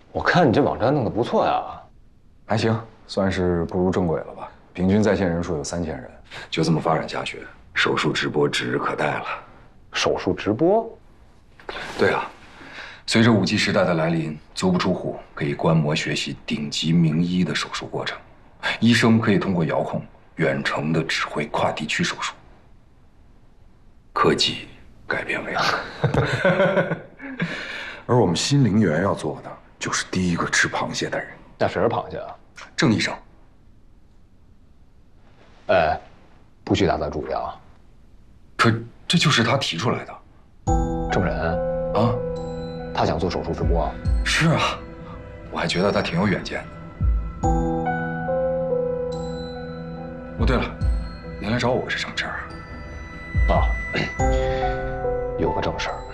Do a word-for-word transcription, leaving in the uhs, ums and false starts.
我看你这网站弄得不错呀， 还行，算是步入正轨了吧？平均在线人数有三千人，就这么发展下去，手术直播指日可待了。 手术直播？ 对啊，随着五 G 时代的来临，足不出户可以观摩学习顶级名医的手术过程，医生可以通过遥控远程的指挥跨地区手术。科技改变未来，而我们新陵园要做的就是第一个吃螃蟹的人。 那谁是螃蟹啊？ 郑医生。 哎，不许打杂主意啊！ 可这就是他提出来的。 郑人啊， 他想做手术直播啊？ 是啊，我还觉得他挺有远见的。哦，对了，您来找我是什么事儿啊？ 啊，有个正事儿。